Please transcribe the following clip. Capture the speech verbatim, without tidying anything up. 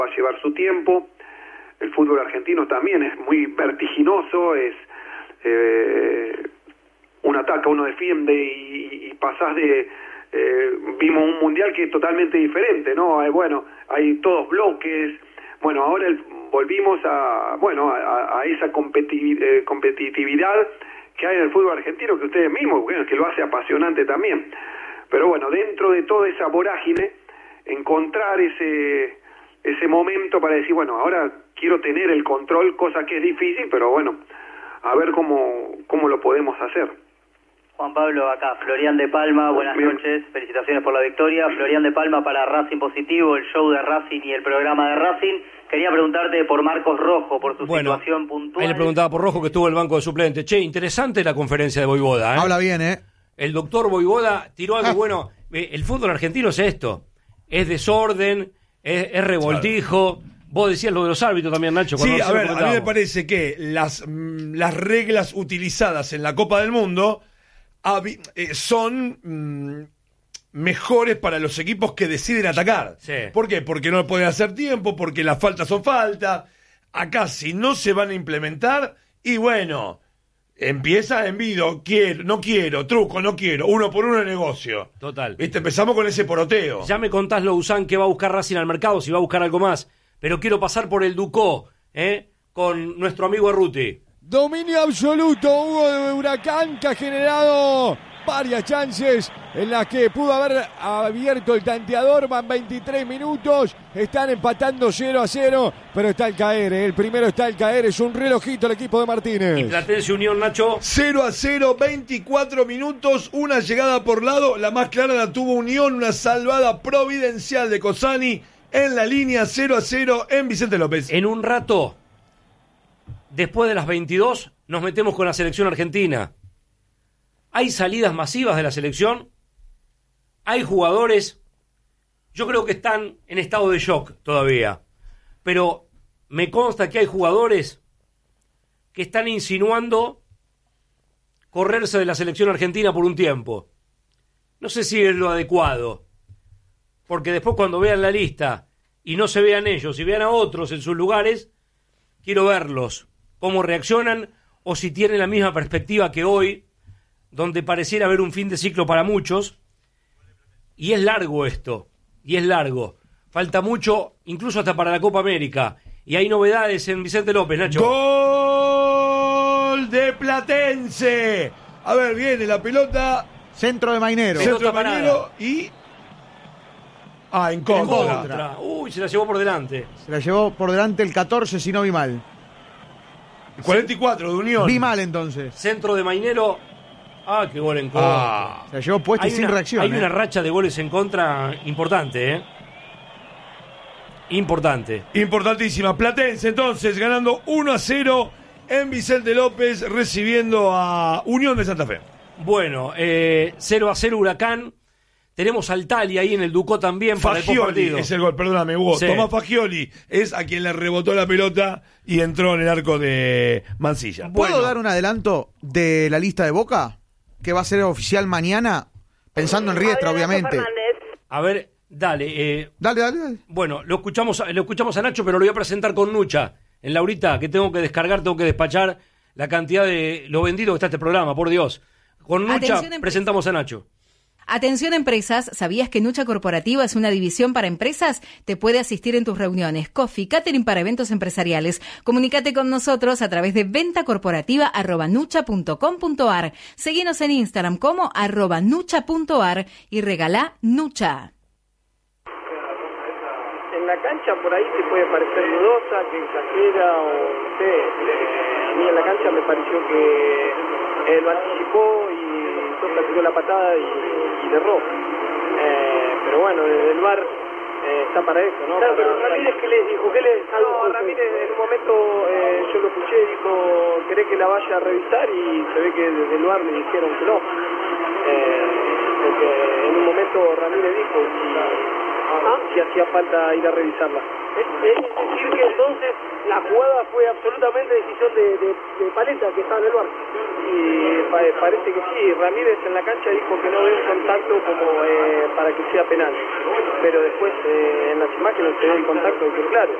va a llevar su tiempo. El fútbol argentino también es muy vertiginoso, es eh, un ataca, uno defiende y, y pasás de... Eh, vimos un mundial que es totalmente diferente, ¿no? Hay, bueno, hay todos bloques. Bueno, ahora el, volvimos a, bueno, a, a esa competitiv, eh, competitividad que hay en el fútbol argentino, que ustedes mismos, bueno, que lo hace apasionante también. Pero bueno, dentro de toda esa vorágine, encontrar ese ese momento para decir, bueno, ahora quiero tener el control, cosa que es difícil, pero bueno, a ver cómo, cómo lo podemos hacer. Juan Pablo, acá, Florian de Palma, buenas Bien. noches, felicitaciones por la victoria. Florian de Palma para Racing Positivo, el show de Racing y el programa de Racing. Quería preguntarte por Marcos Rojo, por su bueno, situación puntual. Ahí le preguntaba por Rojo, que estuvo en el banco de suplente. Che, interesante la conferencia de Voivoda, ¿eh? Habla bien, ¿eh? El doctor Voivoda tiró algo ah. bueno. El fútbol argentino es esto, es desorden, es, es revoltijo. Claro. Vos decías lo de los árbitros también, Nacho. Sí, a ver, a mí me parece que las, las reglas utilizadas en la Copa del Mundo eh, son mmm, mejores para los equipos que deciden atacar. Sí. ¿Por qué? Porque no pueden hacer tiempo, porque las faltas son faltas. Acá si no se van a implementar, y bueno, empieza envido, quiero, no quiero, truco, no quiero, uno por uno de negocio. Total. ¿Viste? Empezamos con ese poroteo. Ya me contás, Louzán, que va a buscar Racing al mercado, si va a buscar algo más. Pero quiero pasar por el Ducó, ¿eh? Con nuestro amigo Erruti. Dominio absoluto, Hugo, de Huracán, que ha generado varias chances en las que pudo haber abierto el tanteador. Van veintitrés minutos, están empatando cero a cero, pero está al caer, ¿eh? El primero está al caer, es un relojito el equipo de Martínez. Y Platense Unión, Nacho. cero a cero, veinticuatro minutos, una llegada por lado, la más clara la tuvo Unión, una salvada providencial de Cosani en la línea cero a cero en Vicente López. En un rato, después de las veintidós, nos metemos con la selección argentina. Hay salidas masivas de la selección, hay jugadores, yo creo que están en estado de shock todavía, pero me consta que hay jugadores que están insinuando correrse de la selección argentina por un tiempo. No sé si es lo adecuado, porque después cuando vean la lista y no se vean ellos y vean a otros en sus lugares, quiero verlos, cómo reaccionan o si tienen la misma perspectiva que hoy, donde pareciera haber un fin de ciclo para muchos, y es largo esto, y es largo. Falta mucho, incluso hasta para la Copa América, y hay novedades en Vicente López, Nacho. ¡Gol de Platense! A ver, viene la pelota. Centro de Mainero. Centro de Mainero y... Ah, en contra. en contra. Uy, se la llevó por delante. Se la llevó por delante el catorce, si no vi mal. cuarenta y cuatro de Unión. Vi mal entonces. Centro de Mainero. Ah, qué gol en contra. Ah. Se la llevó puesta y sin una, reacción. Hay eh. una racha de goles en contra importante, ¿eh? Importante. Importantísima. Platense entonces ganando uno a cero en Vicente López, recibiendo a Unión de Santa Fe. Bueno, eh, cero a cero Huracán. Tenemos al Tali ahí en el Ducó también para el Fagioli es el gol, perdóname, Hugo. Sí. Tomás Fagioli es a quien le rebotó la pelota y entró en el arco de Mansilla. ¿Puedo Bueno. dar un adelanto de la lista de Boca? Que va a ser oficial mañana, pensando en Riestra, obviamente. A ver, dale. Eh, dale, dale, dale. Bueno, lo escuchamos, lo escuchamos a Nacho, pero lo voy a presentar con Nucha. En Laurita, que tengo que descargar, tengo que despachar la cantidad de lo vendido que está este programa, por Dios. Con Nucha Atención, presentamos a Nacho. Atención empresas, ¿sabías que Nucha Corporativa es una división para empresas? Te puede asistir en tus reuniones. Coffee, catering para eventos empresariales. Comunícate con nosotros a través de venta corporativa arroba nucha punto com punto ar. Seguinos en Instagram como arroba nucha punto ar y regalá Nucha. En la cancha por ahí te puede parecer dudosa, que exagera o no sé. A mí en la cancha me pareció que él lo anticipó y Sosa tiró la patada y de rojo. Eh, pero bueno, desde el V A R eh, está para eso, ¿no? Claro, pero Ramírez, ¿qué les dijo? ¿Qué les dijo? No, Ramírez en un momento eh, yo lo escuché y dijo, ¿querés que la vaya a revisar? Y se ve que desde el V A R le dijeron que no. Eh, porque en un momento Ramírez dijo, si, Ajá. Si hacía falta ir a revisarla. Es, es decir que entonces la jugada fue absolutamente decisión de, de, de Paleta, que estaba en el bar. Y pa parece que sí, Ramírez en la cancha dijo que no ve un contacto como eh, para que sea penal, pero después eh, en las imágenes se ve el contacto, que claro.